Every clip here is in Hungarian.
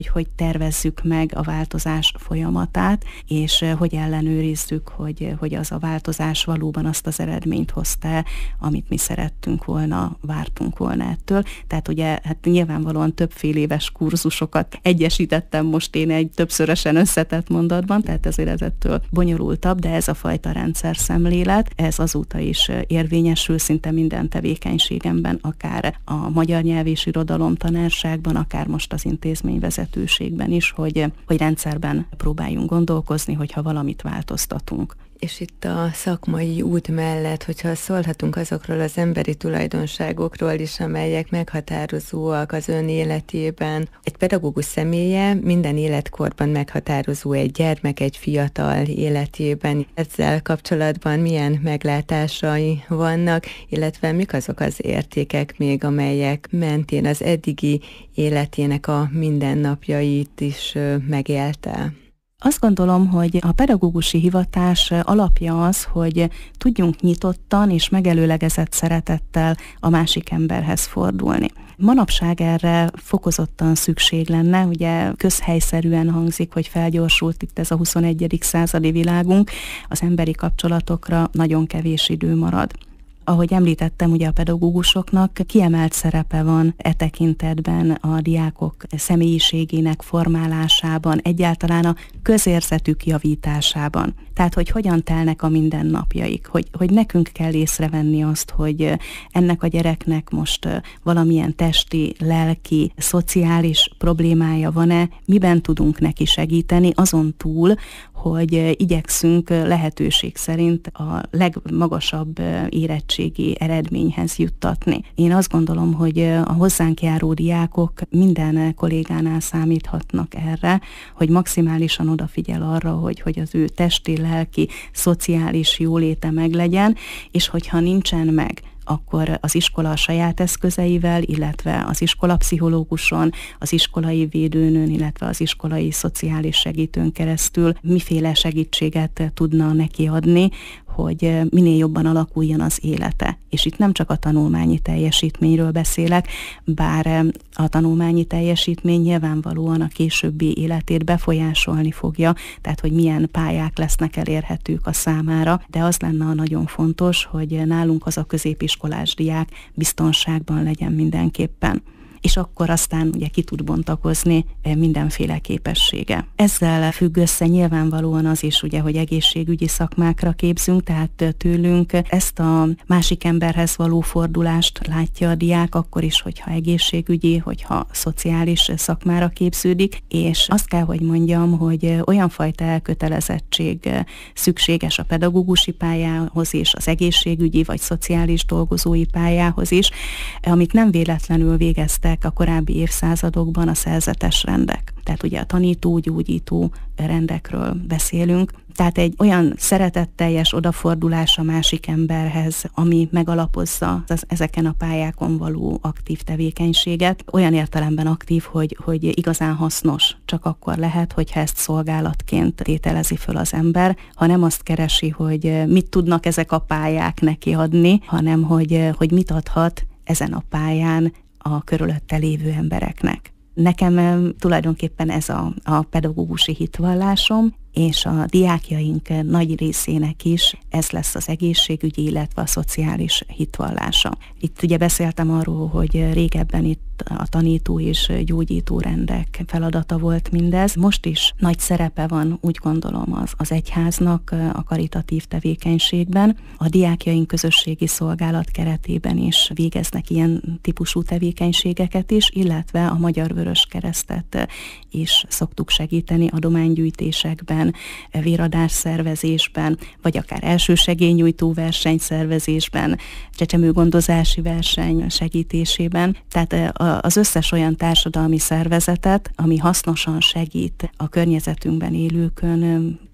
hogy tervezzük meg a változás folyamatát, és hogy ellenőrizzük, hogy az a változás valóban azt az eredményt hozta, amit mi szerettünk volna, vártunk volna ettől. Tehát ugye hát nyilvánvalóan többféle éves kurzusokat egyesítettem most én egy többszörösen összetett mondatban, tehát ezért ez ettől bonyolultabb, de ez a fajta rendszerszemlélet, ez azóta is érvényesül szinte minden tevékenységemben, akár a magyar nyelv és irodalom tanárságban, akár most az intézményvezetőségben is, hogy rendszerben próbáljunk gondolkozni, hogyha valamit változtatunk. És itt a szakmai út mellett, hogyha szólhatunk azokról az emberi tulajdonságokról is, amelyek meghatározóak az ön életében. Egy pedagógus személye minden életkorban meghatározó, egy gyermek, egy fiatal életében. Ezzel kapcsolatban milyen meglátásai vannak, illetve mik azok az értékek még, amelyek mentén az eddigi életének a mindennapjait is megélte? Azt gondolom, hogy a pedagógusi hivatás alapja az, hogy tudjunk nyitottan és megelőlegezett szeretettel a másik emberhez fordulni. Manapság erre fokozottan szükség lenne, ugye közhelyszerűen hangzik, hogy felgyorsult itt ez a 21. századi világunk, az emberi kapcsolatokra nagyon kevés idő marad. Ahogy említettem, ugye a pedagógusoknak kiemelt szerepe van e tekintetben a diákok személyiségének formálásában, egyáltalán a közérzetük javításában. Tehát, hogy hogyan telnek a mindennapjaik, hogy nekünk kell észrevenni azt, hogy ennek a gyereknek most valamilyen testi, lelki, szociális problémája van-e, miben tudunk neki segíteni, azon túl, hogy igyekszünk lehetőség szerint a legmagasabb érettségi eredményhez juttatni. Én azt gondolom, hogy a hozzánk járó diákok minden kollégánál számíthatnak erre, hogy maximálisan odafigyel arra, hogy az ő testi, lelki, szociális jóléte meglegyen, és hogyha nincsen meg, akkor az iskola a saját eszközeivel, illetve az iskolapszichológuson, az iskolai védőnőn, illetve az iskolai szociális segítőn keresztül miféle segítséget tudna neki adni, hogy minél jobban alakuljon az élete. És itt nem csak a tanulmányi teljesítményről beszélek, bár a tanulmányi teljesítmény nyilvánvalóan a későbbi életét befolyásolni fogja, tehát hogy milyen pályák lesznek elérhetők a számára, de az lenne nagyon fontos, hogy nálunk az a középiskolás diák biztonságban legyen mindenképpen. És akkor aztán ugye ki tud bontakozni mindenféle képessége. Ezzel függ össze nyilvánvalóan az is, ugye, hogy egészségügyi szakmákra képzünk, tehát tőlünk ezt a másik emberhez való fordulást látja a diák, akkor is, hogyha egészségügyi, hogyha szociális szakmára képződik, és azt kell, hogy mondjam, hogy olyan fajta elkötelezettség szükséges a pedagógusi pályához is, az egészségügyi vagy szociális dolgozói pályához is, amit nem véletlenül végeztek a korábbi évszázadokban a szerzetes rendek. Tehát ugye a tanító-gyógyító rendekről beszélünk. Tehát egy olyan szeretetteljes odafordulás a másik emberhez, ami megalapozza ezeken a pályákon való aktív tevékenységet. Olyan értelemben aktív, hogy igazán hasznos. Csak akkor lehet, hogyha ezt szolgálatként tételezi föl az ember, ha nem azt keresi, hogy mit tudnak ezek a pályák neki adni, hanem hogy mit adhat ezen a pályán a körülötte lévő embereknek. Nekem tulajdonképpen ez a pedagógusi hitvallásom, és a diákjaink nagy részének is ez lesz az egészségügyi, illetve a szociális hitvallása. Itt ugye beszéltem arról, hogy régebben itt a tanító és gyógyító rendek feladata volt mindez. Most is nagy szerepe van, úgy gondolom, az egyháznak a karitatív tevékenységben. A diákjaink közösségi szolgálat keretében is végeznek ilyen típusú tevékenységeket is, illetve a Magyar Vöröskeresztet is szoktuk segíteni adománygyűjtésekben, véradás szervezésben, vagy akár elsősegélynyújtó verseny szervezésben, csecsemőgondozási verseny segítésében. Tehát az összes olyan társadalmi szervezetet, ami hasznosan segít a környezetünkben élőkön,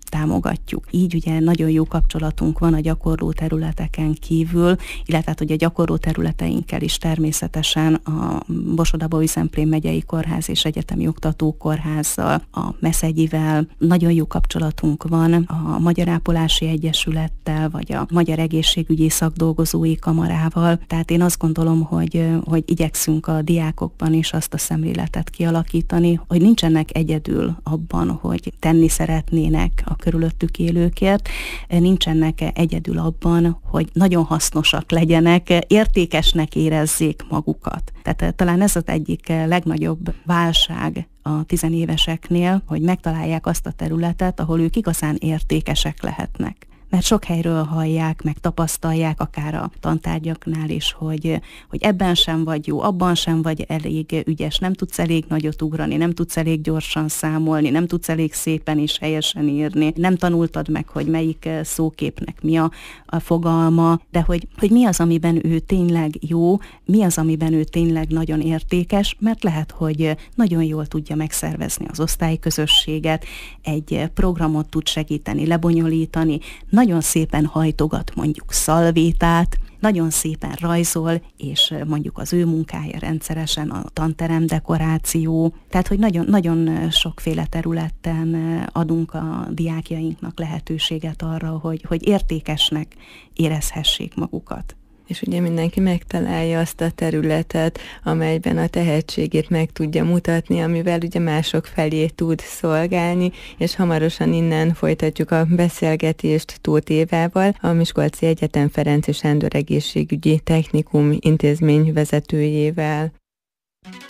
támogatjuk. Így ugye nagyon jó kapcsolatunk van a gyakorló területeken kívül, illetve hát, hogy a gyakorló területeinkkel is természetesen a Borsod-Abaúj-Zemplén megyei kórház és egyetemi oktatókórházzal, a Meszegyivel nagyon jó kapcsolatunk van, a Magyar Ápolási Egyesülettel, vagy a Magyar Egészségügyi Szakdolgozói Kamarával. Tehát én azt gondolom, hogy igyekszünk a diákokban is azt a szemléletet kialakítani, hogy nincsenek egyedül abban, hogy tenni szeretnének a körülöttük élőkért, nincsenek egyedül abban, hogy nagyon hasznosak legyenek, értékesnek érezzék magukat. Tehát talán ez az egyik legnagyobb válság a tizenéveseknél, hogy megtalálják azt a területet, ahol ők igazán értékesek lehetnek. Mert sok helyről hallják, meg tapasztalják, akár a tantárgyaknál is, hogy ebben sem vagy jó, abban sem vagy elég ügyes, nem tudsz elég nagyot ugrani, nem tudsz elég gyorsan számolni, nem tudsz elég szépen és helyesen írni, nem tanultad meg, hogy melyik szóképnek mi a fogalma, de hogy mi az, amiben ő tényleg jó, mi az, amiben ő tényleg nagyon értékes, mert lehet, hogy nagyon jól tudja megszervezni az osztályközösséget, egy programot tud segíteni, lebonyolítani, nagyon szépen hajtogat mondjuk szalvétát, nagyon szépen rajzol, és mondjuk az ő munkája rendszeresen a tanterem dekoráció. Tehát, hogy nagyon, nagyon sokféle területen adunk a diákjainknak lehetőséget arra, hogy értékesnek érezhessék magukat. És ugye mindenki megtalálja azt a területet, amelyben a tehetségét meg tudja mutatni, amivel ugye mások felé tud szolgálni, és hamarosan innen folytatjuk a beszélgetést Tóth Évával, a Miskolci Egyetem Ferenczy Sándor Egészségügyi Technikum intézmény vezetőjével.